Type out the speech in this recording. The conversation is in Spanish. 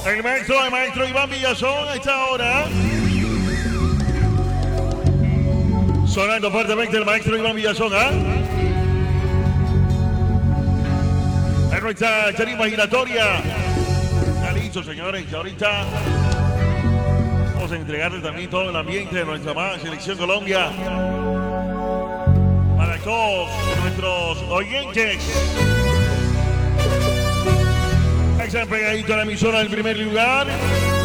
El maestro Iván Villazón a esta hora. Sonando fuertemente el maestro Iván Villazón, ¿ah? En nuestra tarima giratoria. Ya listo, señores, y ahorita vamos a entregarle también todo el ambiente de nuestra amada Selección Colombia para todos nuestros oyentes. Están pegaditos a la emisora del primer lugar.